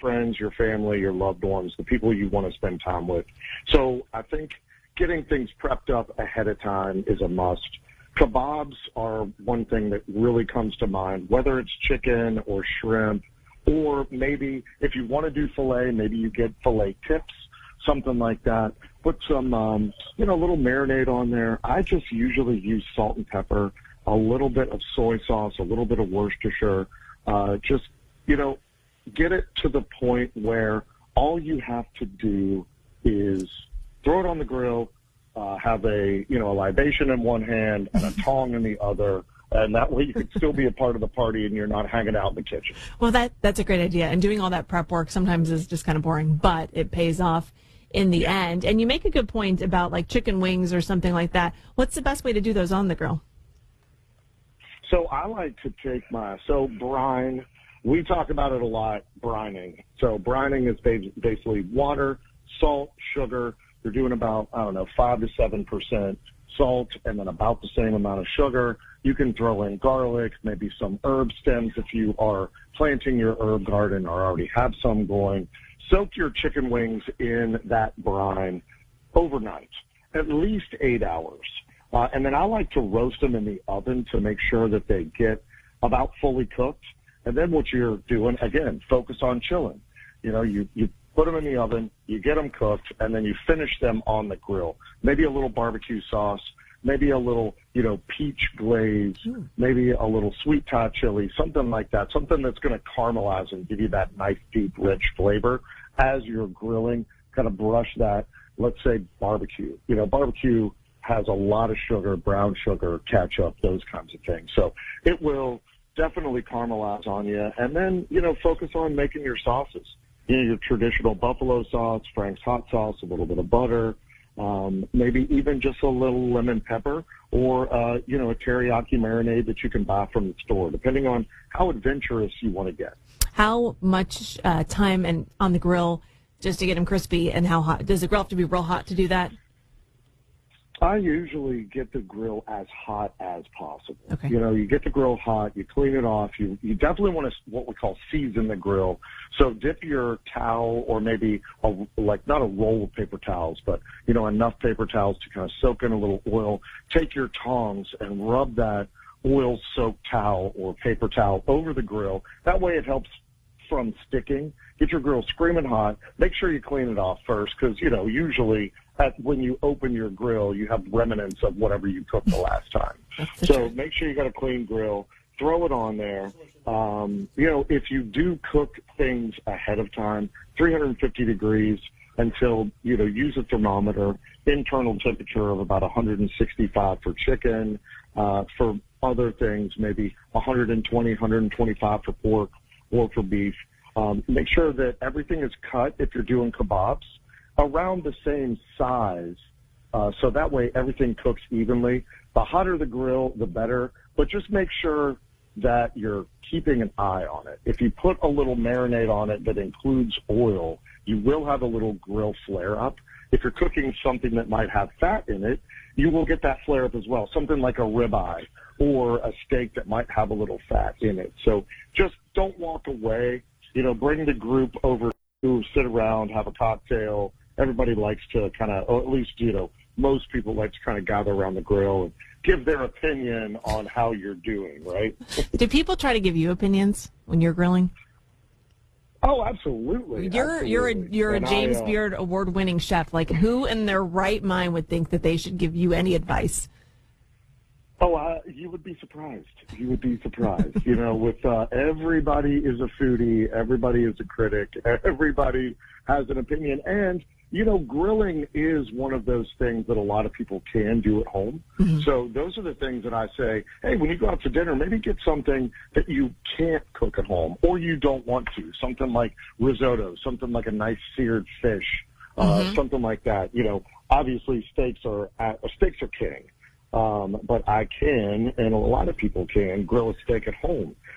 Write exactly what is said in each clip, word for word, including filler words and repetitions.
friends, your family, your loved ones, the people you want to spend time with. So I think getting things prepped up ahead of time is a must. Kebabs are one thing that really comes to mind, whether it's chicken or shrimp, or maybe if you want to do filet, maybe you get filet tips, something like that. Put some, um, you know, a little marinade on there. I just usually use salt and pepper, a little bit of soy sauce, a little bit of Worcestershire. Uh, just, you know, get it to the point where all you have to do is throw it on the grill, uh, have a, you know, a libation in one hand and a tong in the other. And that way you can still be a part of the party and you're not hanging out in the kitchen. Well, that that's a great idea. And doing all that prep work sometimes is just kind of boring, but it pays off in the Yeah. end. And you make a good point about like chicken wings or something like that. What's the best way to do those on the grill? So I like to take my, so brine, we talk about it a lot, brining. So brining is ba- basically water, salt, sugar. You're doing about, I don't know, five to seven percent salt and then about the same amount of sugar. You can throw in garlic, maybe some herb stems if you are planting your herb garden or already have some going. Soak your chicken wings in that brine overnight, at least eight hours. Uh, and then I like to roast them in the oven to make sure that they get about fully cooked. And then what you're doing, again, focus on chilling. You know, you, you put them in the oven, you get them cooked, and then you finish them on the grill. Maybe a little barbecue sauce, maybe a little, you know, peach glaze, mm. maybe a little sweet Thai chili, something like that, something that's going to caramelize and give you that nice, deep, rich flavor as you're grilling. Kind of brush that, let's say, barbecue. You know, barbecue has a lot of sugar, brown sugar, ketchup, those kinds of things. So it will definitely caramelize on you. And then, you know, focus on making your sauces. You know, your traditional buffalo sauce, Frank's hot sauce, a little bit of butter, um, maybe even just a little lemon pepper or, uh, you know, a teriyaki marinade that you can buy from the store, depending on how adventurous you want to get. How much uh, time and on the grill just to get them crispy, and how hot? Does the grill have to be real hot to do that? I usually get the grill as hot as possible. Okay. You know, you get the grill hot, you clean it off. You you definitely want to what we call season the grill. So dip your towel, or maybe a, like not a roll of paper towels, but you know enough paper towels to kind of soak in a little oil. Take your tongs and rub that oil-soaked towel or paper towel over the grill. That way it helps from sticking. Get your grill screaming hot. Make sure you clean it off first, because you know usually at when you open your grill, you have remnants of whatever you cooked the last time. So make sure you got a clean grill. Throw it on there. Um, you know, if you do cook things ahead of time, three hundred fifty degrees until, you know, use a thermometer, internal temperature of about one hundred sixty-five for chicken. Uh, for other things, maybe one hundred twenty, one hundred twenty-five for pork or for beef. Um, make sure that everything is cut, if you're doing kebabs, around the same size, uh, so that way everything cooks evenly. The hotter the grill, the better, but just make sure that you're keeping an eye on it. If you put a little marinade on it that includes oil, you will have a little grill flare-up. If you're cooking something that might have fat in it, you will get that flare-up as well, something like a ribeye or a steak that might have a little fat in it. So just don't walk away. You know, bring the group over to sit around, have a cocktail. Everybody likes to kind of, or at least, you know, most people like to kind of gather around the grill and give their opinion on how you're doing, right? Do people try to give you opinions when you're grilling? Oh, absolutely. You're absolutely. you're a, you're a and James I, uh, Beard award-winning chef. Like, who in their right mind would think that they should give you any advice? Oh, uh, you would be surprised. You would be surprised. You know, with uh, everybody is a foodie, everybody is a critic, everybody has an opinion, and you know, grilling is one of those things that a lot of people can do at home. Mm-hmm. So those are the things that I say, hey, when you go out to dinner, maybe get something that you can't cook at home or you don't want to, something like risotto, something like a nice seared fish, mm-hmm. uh, something like that. You know, obviously steaks are uh, steaks are king. Um, but I can, and a lot of people can, grill a steak at home.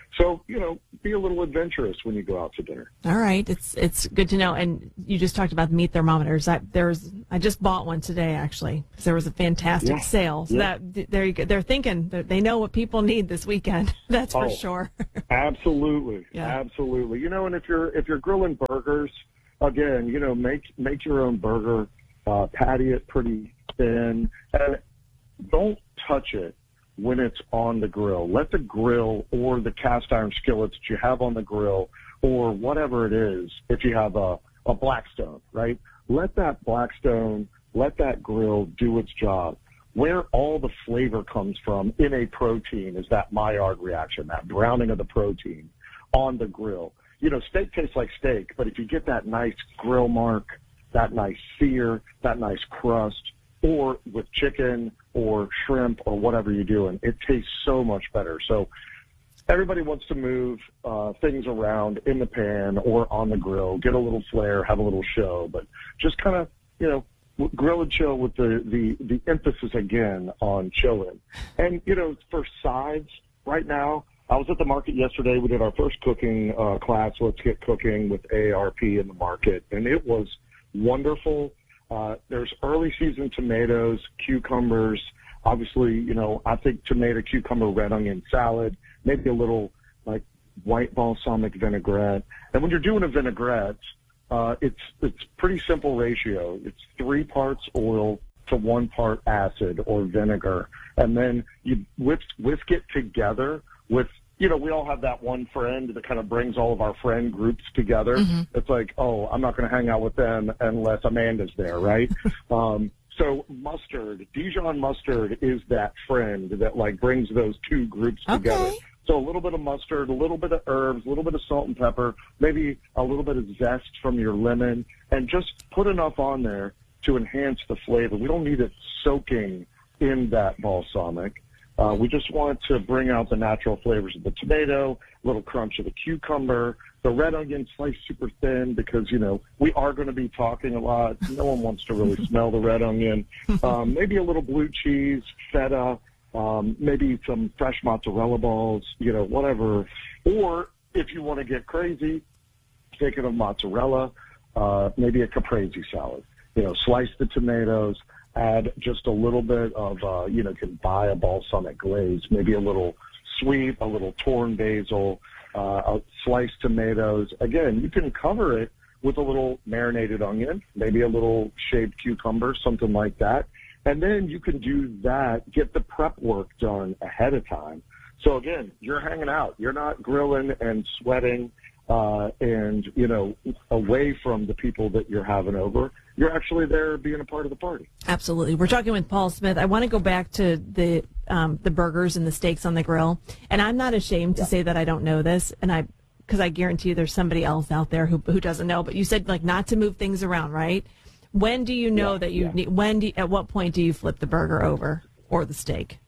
So, you know, be a little adventurous when you go out to dinner. All right. It's it's good to know. And you just talked about the meat thermometers. I, there's, I just bought one today, actually, because there was a fantastic Yeah. sale. So Yeah. that there you go. They're thinking that they know what people need this weekend. That's for Oh, sure. Absolutely. Yeah. Absolutely. You know, and if you're if you're grilling burgers, again, you know, make make your own burger, uh, patty it pretty thin, and don't touch it when it's on the grill. Let the grill or the cast iron skillet that you have on the grill or whatever it is, if you have a, a Blackstone, right? Let that Blackstone, let that grill do its job. Where all the flavor comes from in a protein is that Maillard reaction, that browning of the protein on the grill. You know, steak tastes like steak, but if you get that nice grill mark, that nice sear, that nice crust, or with chicken or shrimp or whatever you're doing, it tastes so much better. So everybody wants to move uh, things around in the pan or on the grill, get a little flair, have a little show, but just kind of, you know, grill and chill with the, the, the emphasis again on chilling. And, you know, for sides, right now, I was at the market yesterday. We did our first cooking uh, class, Let's Get Cooking, with A A R P in the market, and it was wonderful. Uh, there's early season tomatoes, cucumbers. Obviously, you know, I think tomato, cucumber, red onion salad, maybe a little like white balsamic vinaigrette. And when you're doing a vinaigrette, uh, it's it's pretty simple ratio. It's three parts oil to one part acid or vinegar, and then you whisk whisk it together with. You know, we all have that one friend that kind of brings all of our friend groups together. Mm-hmm. It's like, oh, I'm not going to hang out with them unless Amanda's there, right? um, so mustard, Dijon mustard is that friend that, like, brings those two groups together. Okay. So a little bit of mustard, a little bit of herbs, a little bit of salt and pepper, maybe a little bit of zest from your lemon, and just put enough on there to enhance the flavor. We don't need it soaking in that balsamic. Uh, we just want to bring out the natural flavors of the tomato, a little crunch of the cucumber, the red onion sliced super thin because, you know, we are going to be talking a lot. No one wants to really smell the red onion. Um, maybe a little blue cheese, feta, um, maybe some fresh mozzarella balls, you know, whatever. Or if you want to get crazy, thinking of mozzarella, uh, maybe a caprese salad. You know, slice the tomatoes. Add just a little bit of, uh, you know, you can buy a balsamic glaze, maybe a little sweet, a little torn basil, uh, sliced tomatoes. Again, you can cover it with a little marinated onion, maybe a little shaved cucumber, something like that. And then you can do that, get the prep work done ahead of time. So, again, you're hanging out. You're not grilling and sweating uh, and, you know, away from the people that you're having over. You're actually there being a part of the party. Absolutely. We're talking with Paul Smith. I want to go back to the um, the burgers and the steaks on the grill. And I'm not ashamed to yeah. say that I don't know this, and I because I guarantee you there's somebody else out there who who doesn't know. But you said, like, not to move things around, right? When do you know yeah, that you yeah. need, when do you, at what point do you flip the burger over or the steak?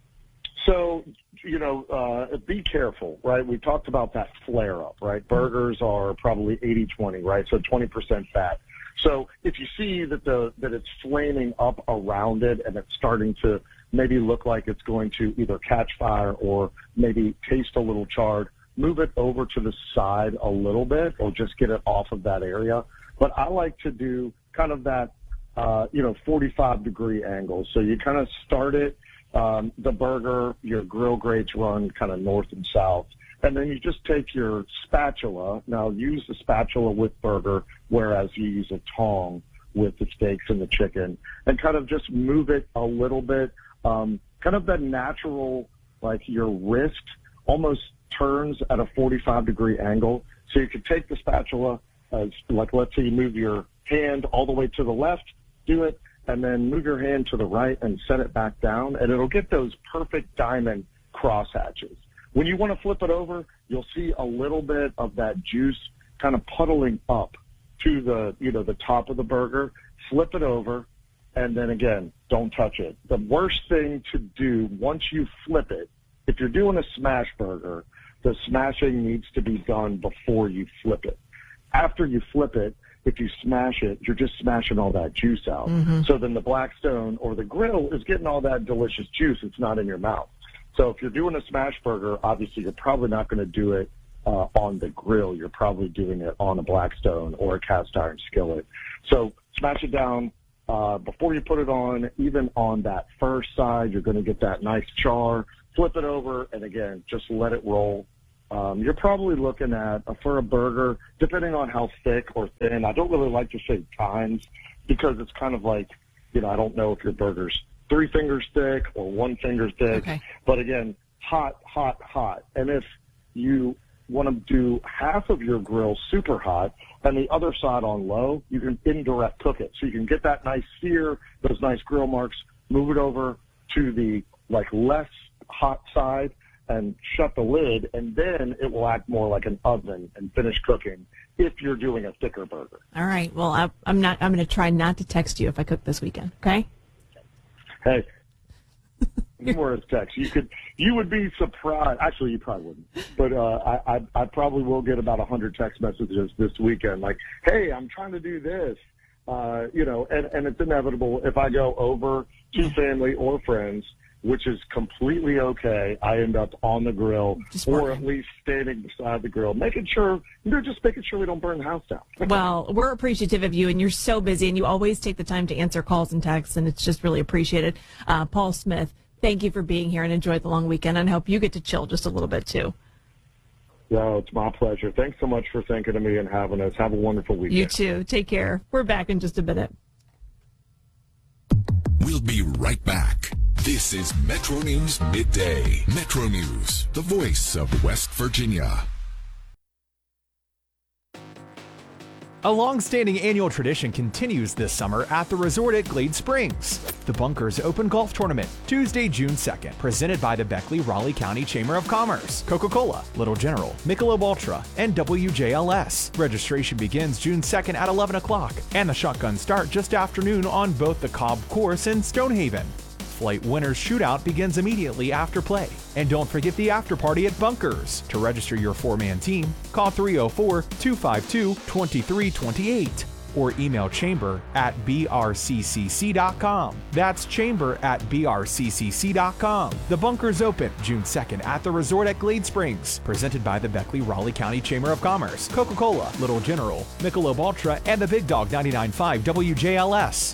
So, you know, uh, be careful, right? We talked about that flare up, right? Burgers are probably eighty twenty, right? So twenty percent fat. So if you see that the that it's flaming up around it and it's starting to maybe look like it's going to either catch fire or maybe taste a little charred, move it over to the side a little bit or just get it off of that area. But I like to do kind of that, uh, you know, forty-five degree angle. So you kind of start it, um, the burger, your grill grates run kind of north and south. And then you just take your spatula. Now, use the spatula with burger, whereas you use a tong with the steaks and the chicken, and kind of just move it a little bit. Um, kind of the natural, like your wrist almost turns at a forty-five degree angle. So you could take the spatula, as like let's say you move your hand all the way to the left, do it, and then move your hand to the right and set it back down, and it'll get those perfect diamond crosshatches. When you want to flip it over, you'll see a little bit of that juice kind of puddling up to the, you know, the top of the burger. Flip it over, and then again, don't touch it. The worst thing to do once you flip it, if you're doing a smash burger, the smashing needs to be done before you flip it. After you flip it, if you smash it, you're just smashing all that juice out. Mm-hmm. So then the Blackstone or the grill is getting all that delicious juice. It's not in your mouth. So if you're doing a smash burger, obviously you're probably not going to do it uh, on the grill. You're probably doing it on a Blackstone or a cast iron skillet. So smash it down uh, before you put it on. Even on that first side, you're going to get that nice char. Flip it over, and again, just let it roll. Um, you're probably looking at, uh, for a burger, depending on how thick or thin, I don't really like to say times because it's kind of like, you know, I don't know if your burger's three fingers thick or one finger thick. Okay. But again, hot, hot, hot. And if you want to do half of your grill super hot and the other side on low, you can indirect cook it. So you can get that nice sear, those nice grill marks, move it over to the like less hot side and shut the lid, and then it will act more like an oven and finish cooking if you're doing a thicker burger. All right. Well, I, I'm not. I'm going to try not to text you if I cook this weekend. Okay. Hey, numerous texts. You could, you would be surprised. Actually, you probably wouldn't. But uh, I, I, I probably will get about a hundred text messages this weekend. Like, hey, I'm trying to do this. Uh, you know, and, and it's inevitable if I go over to family or friends, which is completely okay. I end up on the grill or at least standing beside the grill, making sure, you know, just making sure we don't burn the house down. Well, we're appreciative of you, and you're so busy, and you always take the time to answer calls and texts, and it's just really appreciated. Uh, Paul Smith, thank you for being here, and enjoy the long weekend, and I hope you get to chill just a little bit, too. Yeah, it's my pleasure. Thanks so much for thinking of me and having us. Have a wonderful weekend. You too. Take care. We're back in just a minute. We'll be right back. This is Metro News Midday. Metro News, the voice of West Virginia. A long-standing annual tradition continues this summer at the resort at Glade Springs. The Bunkers Open Golf Tournament, Tuesday, June second, presented by the Beckley-Raleigh County Chamber of Commerce, Coca-Cola, Little General, Michelob Ultra, and W J L S. Registration begins June second at eleven o'clock, and the shotgun start just after noon on both the Cobb course and Stonehaven. Flight Winners Shootout begins immediately after play. And don't forget the after party at Bunkers. To register your four-man team, call three oh four, two five two, two three two eight or email chamber at b r c c c dot com. That's chamber at b r c c c dot com. The Bunkers Open, June second at the resort at Glade Springs, presented by the Beckley-Raleigh County Chamber of Commerce, Coca-Cola, Little General, Michelob Ultra, and the Big Dog ninety-nine point five W J L S.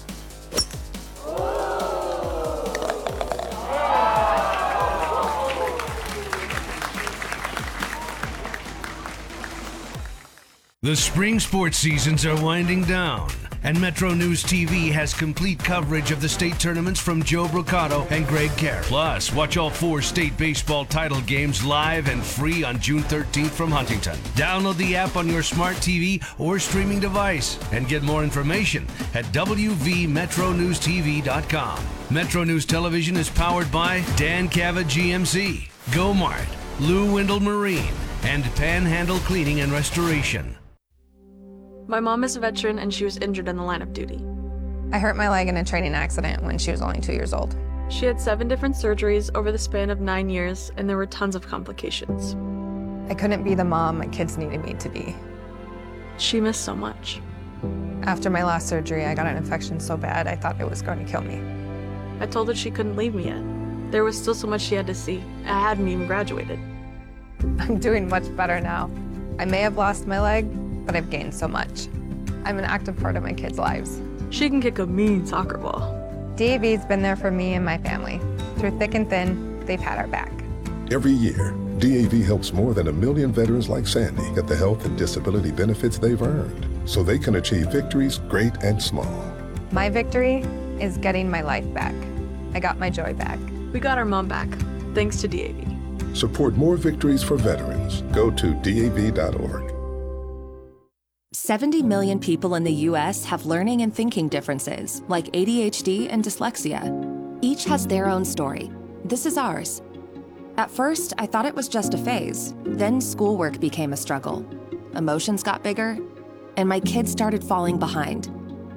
The spring sports seasons are winding down, and Metro News T V has complete coverage of the state tournaments from Joe Brocato and Greg Carey. Plus, watch all four state baseball title games live and free on June thirteenth from Huntington. Download the app on your smart T V or streaming device and get more information at w v metro news t v dot com. Metro News Television is powered by Dan Cavett G M C, Go-Mart, Lou Windle Marine, and Panhandle Cleaning and Restoration. My mom is a veteran and she was injured in the line of duty. I hurt my leg in a training accident when she was only two years old. She had seven different surgeries over the span of nine years, and there were tons of complications. I couldn't be the mom my kids needed me to be. She missed so much. After my last surgery, I got an infection so bad I thought it was going to kill me. I told her she couldn't leave me yet. There was still so much she had to see. I hadn't even graduated. I'm doing much better now. I may have lost my leg, but I've gained so much. I'm an active part of my kids' lives. She can kick a mean soccer ball. D A V's been there for me and my family. Through thick and thin, they've had our back. Every year, D A V helps more than a million veterans like Sandy get the health and disability benefits they've earned, so they can achieve victories great and small. My victory is getting my life back. I got my joy back. We got our mom back, thanks to D A V. Support more victories for veterans. Go to D A V dot org. seventy million people in the U S have learning and thinking differences, like A D H D and dyslexia. Each has their own story. This is ours. At first, I thought it was just a phase. Then schoolwork became a struggle. Emotions got bigger, and my kids started falling behind.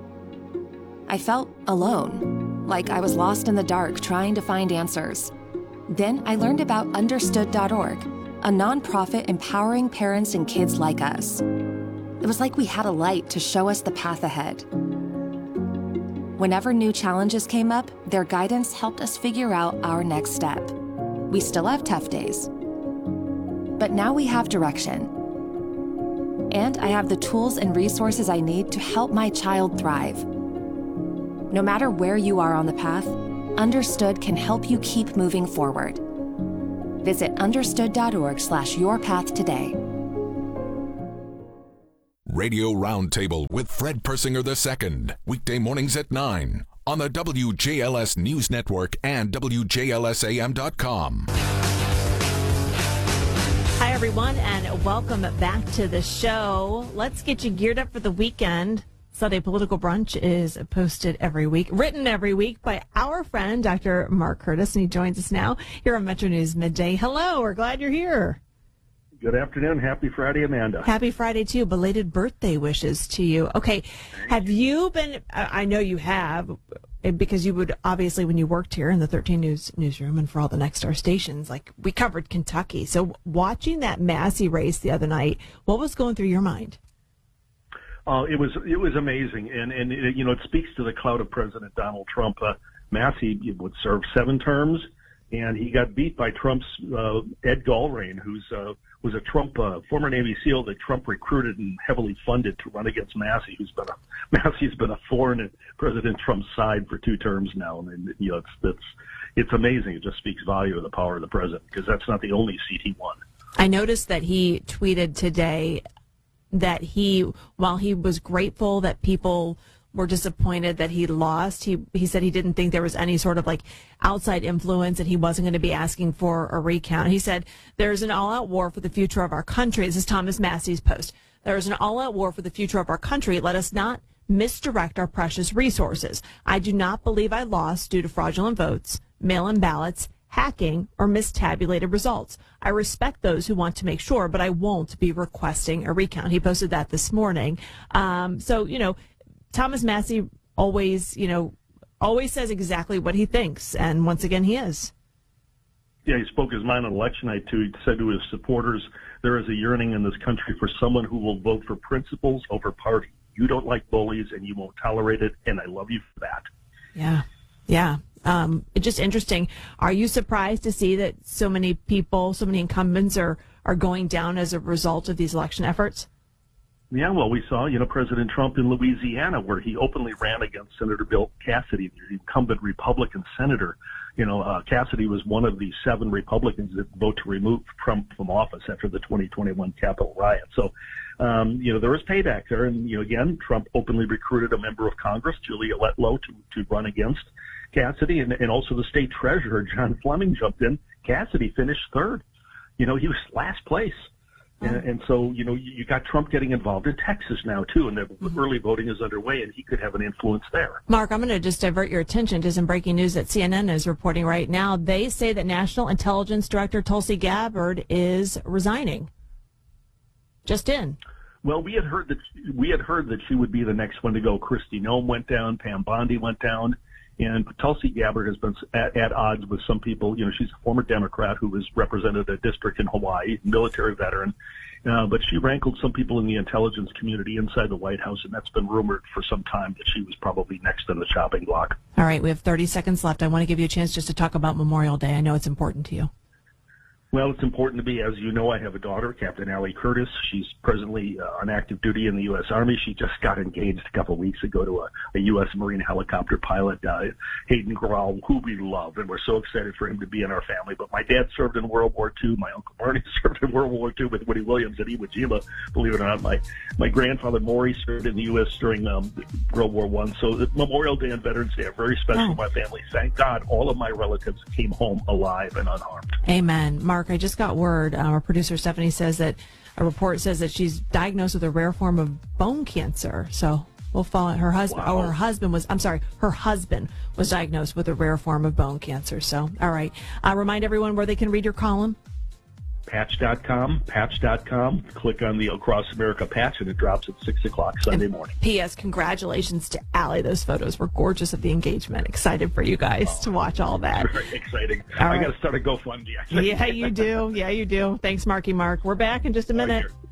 I felt alone, like I was lost in the dark trying to find answers. Then I learned about understood dot org, a nonprofit empowering parents and kids like us. It was like we had a light to show us the path ahead. Whenever new challenges came up, their guidance helped us figure out our next step. We still have tough days. But now we have direction. And I have the tools and resources I need to help my child thrive. No matter where you are on the path, Understood can help you keep moving forward. Visit understood.org slash your path today. Radio Roundtable with Fred Persinger the Second, weekday mornings at nine on the W J L S News Network and W J L S A M dot com. Hi, everyone, and welcome back to the show. Let's get you geared up for the weekend. Sunday Political Brunch is posted every week, written every week by our friend, Doctor Mark Curtis, and he joins us now here on Metro News Midday. Hello, we're glad you're here. Good afternoon. Happy Friday, Amanda. Happy Friday, too. Belated birthday wishes to you. Okay, have you been, I know you have, because you would, obviously, when you worked here in the thirteen News newsroom and for all the Next Star stations, like, we covered Kentucky. So watching that Massey race the other night, what was going through your mind? Uh, it was it was amazing, and and it, you know it speaks to the clout of President Donald Trump. Uh, Massey would serve seven terms, and he got beat by Trump's uh, Ed Gallrain, who's uh, was a Trump uh, former Navy SEAL that Trump recruited and heavily funded to run against Massey, who's been a Massey's been a thorn at President Trump's side for two terms now, and you know it's it's it's amazing. It just speaks volume of the power of the president, because that's not the only seat he won. I noticed that he tweeted today that he, while he was grateful that people were disappointed that he lost, he he said he didn't think there was any sort of like outside influence and he wasn't going to be asking for a recount. He said, there's an all-out war for the future of our country. This is Thomas Massey's post. There is an all-out war for the future of our country. Let us not misdirect our precious resources. I do not believe I lost due to fraudulent votes, mail-in ballots, hacking, or mistabulated results. I respect those who want to make sure, but I won't be requesting a recount. He posted that this morning. Um, so, you know, Thomas Massey always, you know, always says exactly what he thinks. And once again, he is. Yeah, he spoke his mind on election night, too. He said to his supporters, there is a yearning in this country for someone who will vote for principles over party. You don't like bullies and you won't tolerate it, and I love you for that. Yeah, yeah. Um, it's just interesting. Are you surprised to see that so many people, so many incumbents are, are going down as a result of these election efforts? Yeah, well, we saw, you know, President Trump in Louisiana, where he openly ran against Senator Bill Cassidy, the incumbent Republican senator. You know, uh, Cassidy was one of the seven Republicans that vote to remove Trump from office after the twenty twenty-one Capitol riot. So, um, you know, there was payback there. And, you know, again, Trump openly recruited a member of Congress, Julia Letlow, to, to run against Cassidy, and, and also the state treasurer, John Fleming, jumped in. Cassidy finished third. You know, he was last place. And, and so, you know, you, you got Trump getting involved in Texas now, too, and the mm-hmm. early voting is underway, and he could have an influence there. Mark, I'm going to just divert your attention to some breaking news that C N N is reporting right now. They say that National Intelligence Director Tulsi Gabbard is resigning. Just in. Well, we had heard that we had heard that she would be the next one to go. Kristi Noem went down, Pam Bondi went down. And Tulsi Gabbard has been at, at odds with some people. You know, she's a former Democrat who has represented a district in Hawaii, military veteran. Uh, but she rankled some people in the intelligence community inside the White House, and that's been rumored for some time that she was probably next on the chopping block. All right, we have thirty seconds left. I want to give you a chance just to talk about Memorial Day. I know it's important to you. Well, it's important to me. As you know, I have a daughter, Captain Allie Curtis. She's presently uh, on active duty in the U S Army. She just got engaged a couple of weeks ago to a, a U S Marine helicopter pilot, uh, Hayden Grau, who we love, and we're so excited for him to be in our family. But my dad served in World War Two. My Uncle Barney served in World War Two with Woody Williams at Iwo Jima, believe it or not. My my grandfather, Maury, served in the U S during um, World War One. So the Memorial Day and Veterans Day are very special oh. to my family. Thank God all of my relatives came home alive and unharmed. Amen. Mark, I just got word. Uh, our producer, Stephanie, says that a report says that she's diagnosed with a rare form of bone cancer. So we'll follow her husband. Wow. Oh, her husband was, I'm sorry, her husband was diagnosed with a rare form of bone cancer. So, all right. Uh, remind everyone where they can read your column. Patch dot com, patch dot com. Click on the Across America patch, and it drops at six o'clock Sunday and morning. P S. Congratulations to Allie. Those photos were gorgeous of the engagement. Excited for you guys oh, to watch all that. Very exciting. All I right. got to start a GoFundMe. Yeah, you do. Yeah, you do. Thanks, Marky Mark. We're back in just a minute. Right